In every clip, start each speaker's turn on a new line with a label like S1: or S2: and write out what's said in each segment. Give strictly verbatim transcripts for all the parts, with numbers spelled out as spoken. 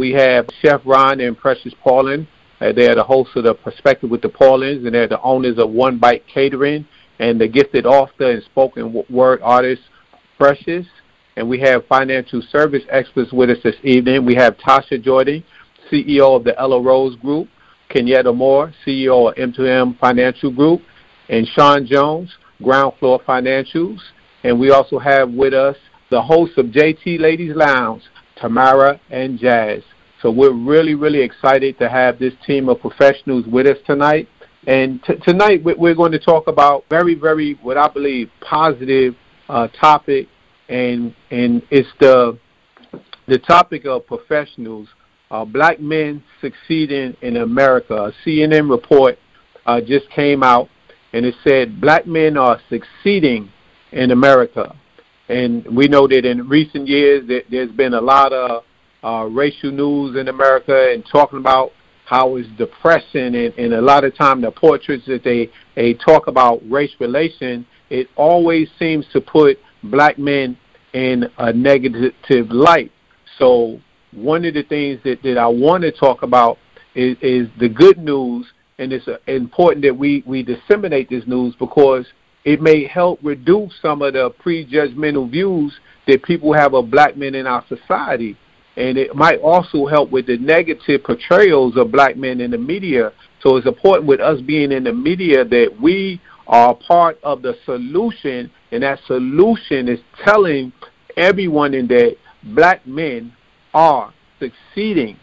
S1: we have Chef Ron and Precious Paulin. Uh, they're the hosts of the Perspective with the Paulins, and they're the owners of One Bite Catering, and the gifted author and spoken word artist, Precious. And we have financial service experts with us this evening. We have Tasha Jordan, C E O of the Ella Rose Group, Kenyatta Moore, C E O of M two M Financial Group, and Sean Jones, Ground Floor Financials. And we also have with us the hosts of J T Ladies Lounge, Tamara and Jazz. So we're really, really excited to have this team of professionals with us tonight. And t- tonight we're going to talk about very, very, what I believe, positive uh, topic, and and it's the the topic of professionals, uh, black men succeeding in America. A C N N report uh, just came out, and it said black men are succeeding in America. And we know that in recent years that there's been a lot of uh, racial news in America and talking about how it's depressing, and, and a lot of time the portraits that they, they talk about race relation, it always seems to put black men in a negative light. So one of the things that, that I want to talk about is, is the good news, and it's important that we, we disseminate this news because it may help reduce some of the prejudgmental views that people have of black men in our society. And it might also help with the negative portrayals of black men in the media. So it's important with us being in the media that we are part of the solution, and that solution is telling everyone in that black men are succeeding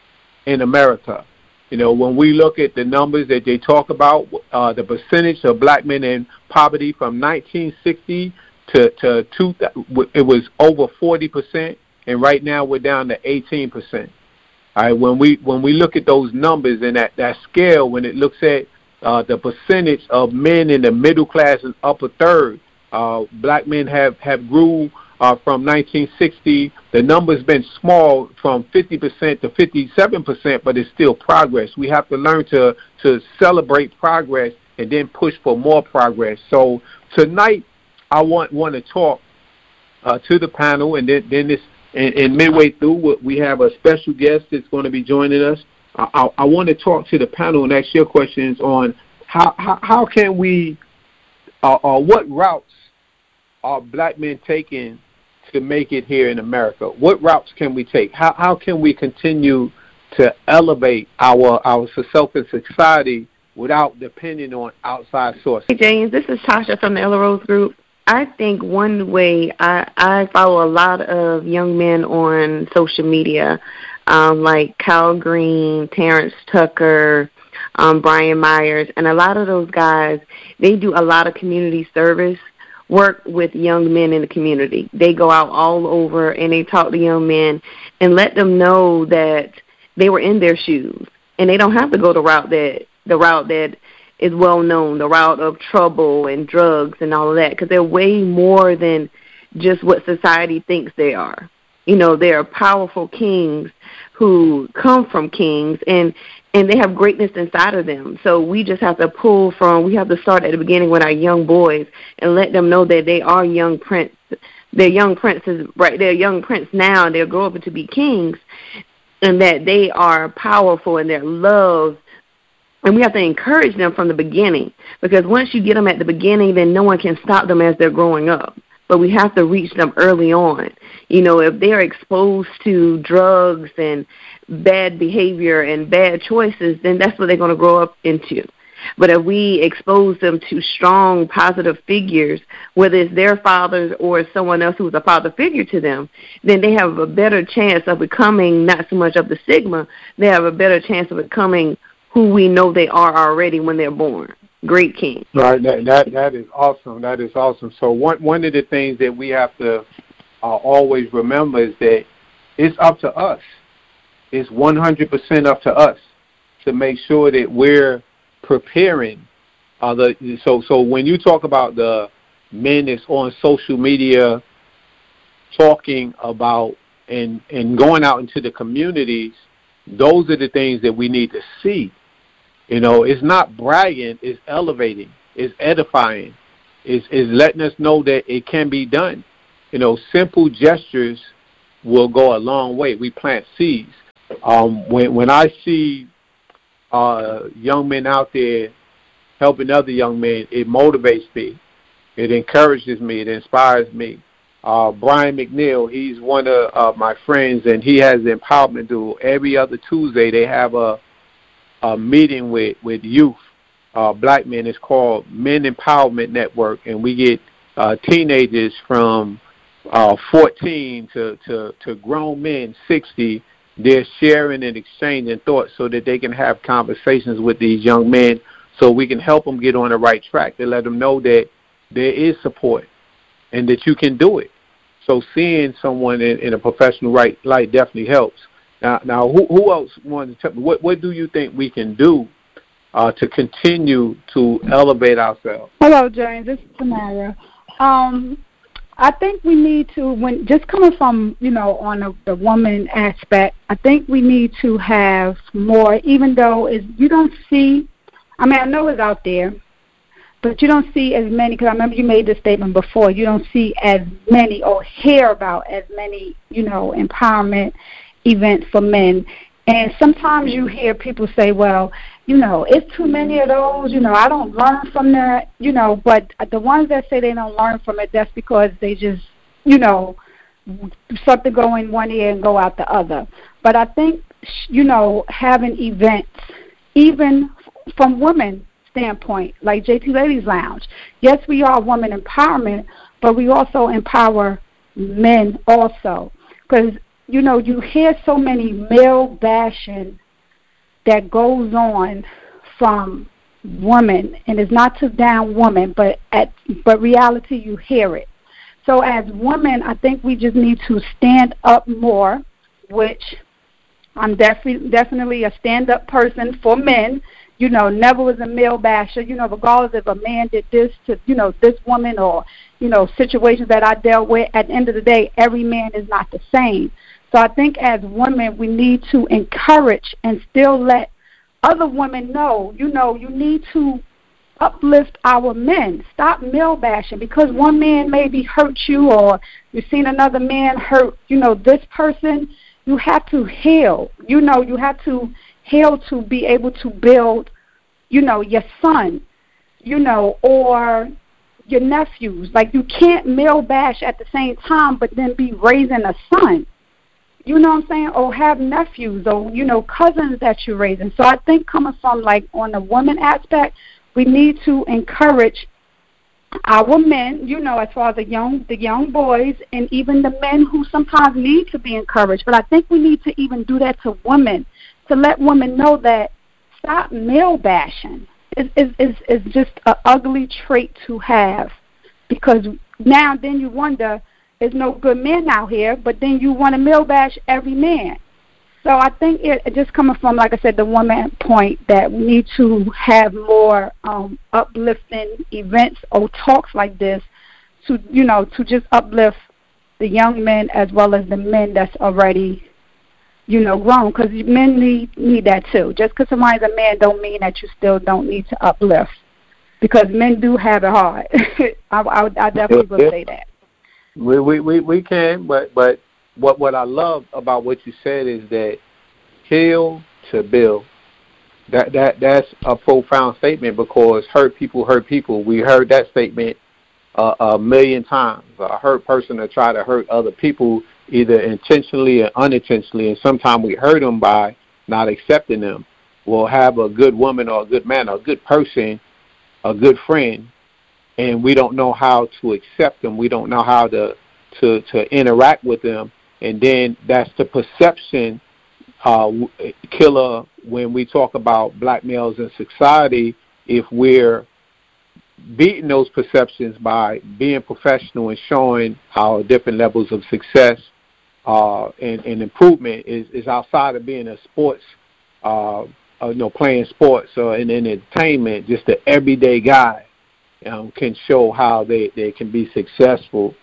S1: in America. You know, when we look at the numbers that they talk about, uh, the percentage of black men in poverty from nineteen sixty to, to two, it was over forty percent. And right now we're down to eighteen percent. All right, when we when we look at those numbers and that, that scale, when it looks at uh, the percentage of men in the middle class and upper third, uh, black men have, have grew uh, from nineteen sixty. The number's been small from fifty percent to fifty-seven percent, but it's still progress. We have to learn to, to celebrate progress and then push for more progress. So tonight I want, want to talk uh, to the panel, and then, then this And, and midway through, we have a special guest that's going to be joining us. I, I, I want to talk to the panel and ask your questions on how how, how can we, uh, or what routes are black men taking to make it here in America? What routes can we take? How how can we continue to elevate our our self and society without depending on outside sources?
S2: Hey, James, this is Tasha from the Ella Rose Group. I think one way, I, I follow a lot of young men on social media, um, like Kyle Green, Terrence Tucker, um, Brian Myers, and a lot of those guys, they do a lot of community service work with young men in the community. They go out all over and they talk to young men and let them know that they were in their shoes, and they don't have to go the route that the route that is well known, the route of trouble and drugs and all of that, because they're way more than just what society thinks they are. You know, they are powerful kings who come from kings, and and they have greatness inside of them. So we just have to pull from, we have to start at the beginning with our young boys and let them know that they are young prince. They're young princes, right? They're young prince now, and they'll grow up to be kings, and that they are powerful and they're loved. And we have to encourage them from the beginning, because once you get them at the beginning, then no one can stop them as they're growing up. But we have to reach them early on. You know, if they're exposed to drugs and bad behavior and bad choices, then that's what they're going to grow up into. But if we expose them to strong, positive figures, whether it's their fathers or someone else who's a father figure to them, then they have a better chance of becoming not so much of the stigma. They have a better chance of becoming who we know they are already when they're born. Great king.
S1: Right. That that, that is awesome. That is awesome. So one one of the things that we have to uh, always remember is that it's up to us. It's one hundred percent up to us to make sure that we're preparing. Uh, the so so when you talk about the men that's on social media talking about and and going out into the communities, those are the things that we need to see. You know, it's not bragging, it's elevating, it's edifying, it's, it's letting us know that it can be done. You know, simple gestures will go a long way. We plant seeds. Um, when when I see uh, young men out there helping other young men, it motivates me. It encourages me. It inspires me. Uh, Brian McNeil, he's one of uh, my friends, and he has the Empowerment Duel. Every other Tuesday, they have a, a meeting with, with youth, uh, black men. It's called Men Empowerment Network, and we get uh, teenagers from uh, fourteen to, to, to grown men, sixty. They're sharing and exchanging thoughts so that they can have conversations with these young men so we can help them get on the right track, to let them know that there is support and that you can do it. So seeing someone in, in a professional right light definitely helps. Now, now who, who else wanted to tell me, what, what do you think we can do uh, to continue to elevate ourselves?
S3: Hello, James. This is Tamara. Um, I think we need to, when just coming from, you know, on the, the woman aspect, I think we need to have more, even though it's, you don't see, I mean, I know it's out there, but you don't see as many, because I remember you made this statement before, you don't see as many or hear about as many, you know, empowerment events for men. And sometimes you hear people say, well, you know, it's too many of those, you know, I don't learn from that, you know, but the ones that say they don't learn from it, that's because they just, you know, something go in one ear and go out the other. But I think, you know, having events, even from women standpoint, like J T Ladies Lounge, yes, we are women empowerment, but we also empower men also. Because, you know, you hear so many male bashing that goes on from women, and it's not to down women, but at but reality, you hear it. So as women, I think we just need to stand up more, which I'm definitely definitely a stand-up person for men. You know, never was a male basher, you know, regardless if a man did this to, you know, this woman or, you know, situations that I dealt with, at the end of the day, every man is not the same. So I think as women, we need to encourage and still let other women know, you know, you need to uplift our men. Stop male bashing, because one man maybe hurt you or you've seen another man hurt, you know, this person. You have to heal. You know, you have to heal to be able to build, you know, your son, you know, or your nephews. Like, you can't male bash at the same time but then be raising a son. You know what I'm saying? Or have nephews or, you know, cousins that you're raising. So I think coming from, like, on the woman aspect, we need to encourage our men, you know, as far as the young the young boys and even the men who sometimes need to be encouraged. But I think we need to even do that to women, to let women know that stop male bashing. It's, it's, it's, it's just an ugly trait to have, because now then you wonder, there's no good men out here, but then you want to male bash every man. So I think it, it just coming from, like I said, the woman point, that we need to have more um, uplifting events or talks like this to, you know, to just uplift the young men as well as the men that's already, you know, grown, because men need, need that too. Just because somebody's a man don't mean that you still don't need to uplift, because men do have it hard. I, I, I definitely would say that.
S1: We, we, we, we can, but, but what, what I love about what you said is that heal to build. That, that, that's a profound statement, because hurt people hurt people. We heard that statement uh, a million times. A hurt person will try to hurt other people either intentionally or unintentionally, and sometimes we hurt them by not accepting them. We'll have a good woman or a good man or a good person, a good friend, and we don't know how to accept them. We don't know how to, to, to interact with them. And then that's the perception uh, killer when we talk about black males in society. If we're beating those perceptions by being professional and showing our different levels of success uh, and, and improvement is, is outside of being a sports, uh, uh, you know, playing sports or in, in entertainment, just the everyday guy. Um, can show how they, they can be successful.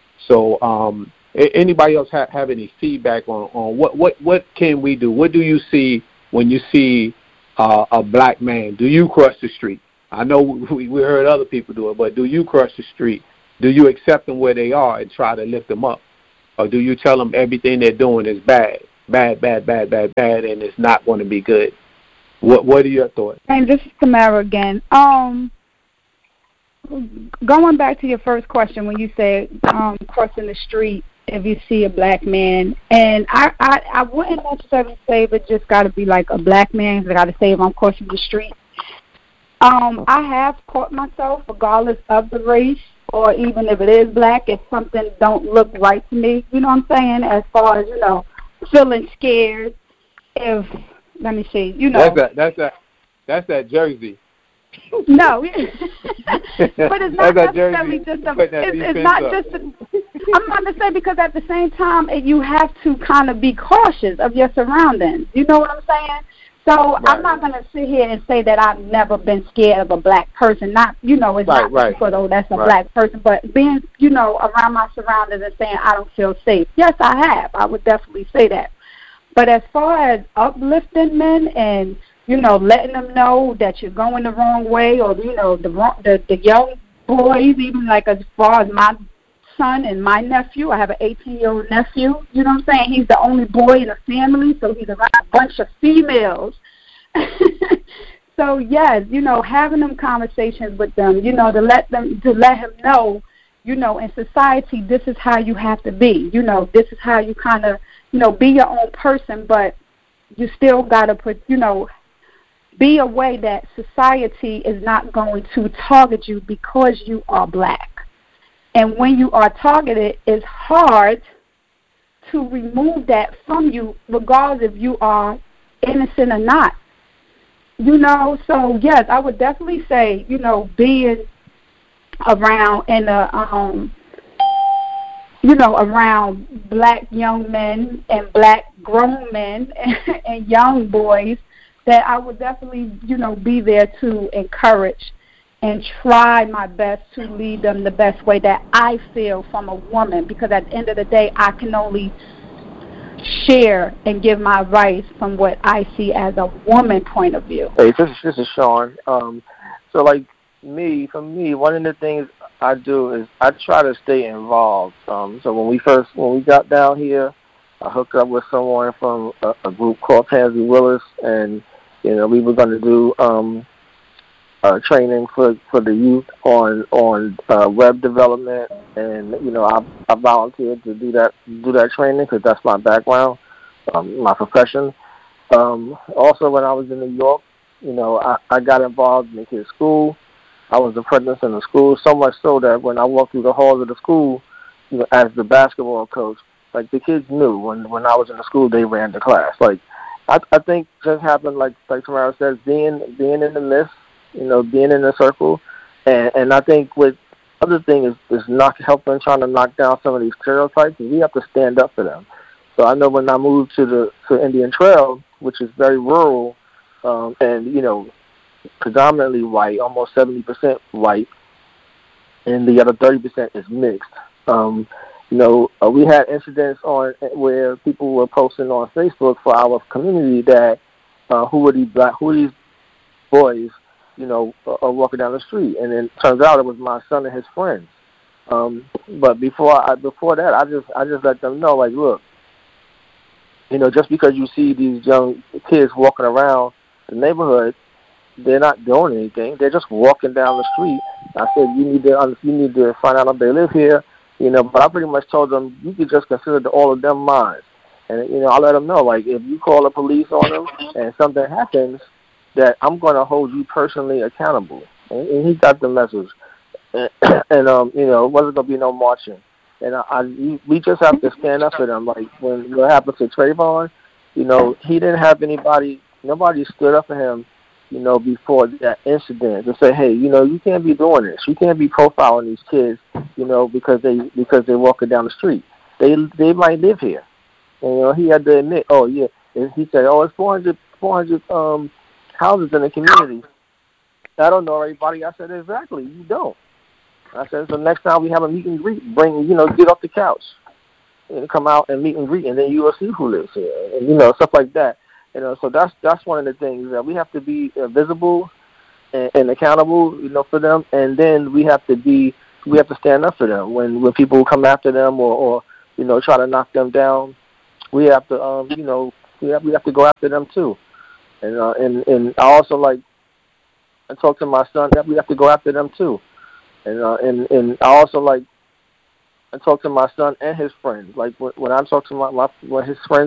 S1: So um, anybody else have, have any feedback on, on what, what, what can we do? What do you see when you see uh, a black man? Do you cross the street? I know we, we heard other people do it, but do you cross the street? Do you accept them where they are and try to lift them up? Or do you tell them everything they're doing is bad? bad, bad, bad, bad, bad, and it's not going to be good. What What are your thoughts?
S3: And this is Tamara again. Um, going back to your first question when you said um, crossing the street if you see a black man, and I, I, I wouldn't necessarily say it just got to be like a black man. I got to say if I'm crossing the street. Um, I have caught myself, regardless of the race, or even if it is black, if something don't look right to me, you know what I'm saying, as far as, you know, feeling scared, if, let me see, you know.
S1: That's that, that's that, that's that jersey.
S3: No, but it's not necessarily just a, it's, it's not just a, I'm not to say, because at the same time, it, you have to kind of be cautious of your surroundings, you know what I'm saying? So right. I'm not going to sit here and say that I've never been scared of a black person. Not, you know, it's
S1: right,
S3: not
S1: right.
S3: because, oh, that's a
S1: right.
S3: black person. But being, you know, around my surroundings and saying I don't feel safe. Yes, I have. I would definitely say that. But as far as uplifting men and, you know, letting them know that you're going the wrong way, or, you know, the the, the young boys, even like as far as my son and my nephew. I have an eighteen-year-old nephew. You know what I'm saying? He's the only boy in the family, so he's around a bunch of females. So, yes, you know, having them conversations with them, you know, to let them, to let him know, you know, in society, this is how you have to be. You know, this is how you kind of, you know, be your own person, but you still got to put, you know, be aware that society is not going to target you because you are black. And when you are targeted, it's hard to remove that from you, regardless if you are innocent or not. You know, so yes, I would definitely say, you know, being around in a, um, you know, around black young men and black grown men and, and young boys, that I would definitely, you know, be there to encourage and try my best to lead them the best way that I feel from a woman, because at the end of the day, I can only share and give my advice from what I see as a woman point of view.
S4: Hey, this is, this is Sean. Um, so, like me, for me, one of the things I do is I try to stay involved. Um, so when we first, when we got down here, I hooked up with someone from a, a group called Pansy Willis, and, you know, we were going to do um, uh, training for, for the youth on on uh, web development, and, you know, I, I volunteered to do that do that training because that's my background, um, my profession. Um, also, when I was in New York, you know, I, I got involved in the kids' school. I was the president in the school, so much so that when I walked through the halls of the school, you know, as the basketball coach, like, the kids knew when, when I was in the school, they ran the class. Like, I, I think just happened, like like Tamara says, being being in the midst, you know, being in the circle, and, and I think with other thing is is not helping, trying to knock down some of these stereotypes. We have to stand up for them. So I know when I moved to the to Indian Trail, which is very rural, um, and you know, predominantly white, almost seventy percent white, and the other thirty percent is mixed. Um, You know, uh, we had incidents on where people were posting on Facebook for our community that uh, who are these black, who are these boys, you know, are, are walking down the street, and then it turns out it was my son and his friends. Um, but before I, before that, I just I just let them know, like, look, you know, just because you see these young kids walking around the neighborhood, they're not doing anything. They're just walking down the street. I said, you need to you need to find out if they live here. You know, but I pretty much told them, you could just consider the, all of them mine. And, you know, I let them know, like, if you call the police on them and something happens, that I'm going to hold you personally accountable. And, and he got the message. And, and um, you know, it wasn't going to be no marching. And I, I, we just have to stand up for them. Like, when what happened to Trayvon, you know, he didn't have anybody, nobody stood up for him, you know, before that incident to say, hey, you know, you can't be doing this. You can't be profiling these kids, you know, because they because they're walking down the street. They they might live here. And, you know, he had to admit, oh, yeah. And he said, oh, it's four hundred, four hundred um, houses in the community. I don't know everybody. I said, exactly, you don't. I said, so next time we have a meet and greet, bring, you know, get off the couch and come out and meet and greet, and then you will see who lives here. And, you know, stuff like that. You know, so that's that's one of the things that we have to be uh, visible and, and accountable, you know, for them, and then we have to be we have to stand up for them when when people come after them or, or you know, try to knock them down. we have to, um, you know, we have we have to go after them too. And uh, and and I also like I talk to my son that we have to go after them too. And uh, and and I also like I talk to my son and his friends. Like when, when I talk to my, my when his friends